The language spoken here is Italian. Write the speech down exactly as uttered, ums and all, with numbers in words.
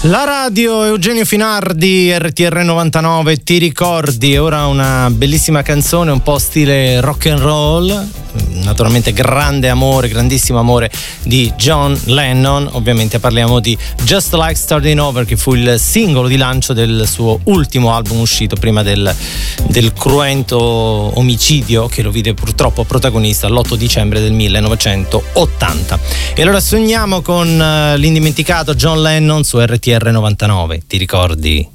La radio, Eugenio Finardi, R T R novantanove, ti ricordi? Ora una bellissima canzone un po' stile rock and roll, naturalmente grande amore, grandissimo amore di John Lennon. Ovviamente parliamo di Just Like Starting Over, che fu il singolo di lancio del suo ultimo album uscito prima del, del cruento omicidio che lo vide purtroppo protagonista l'otto dicembre del millenovecentottanta. E allora sogniamo con l'indimenticato John Lennon su R T R novantanove, ti ricordi?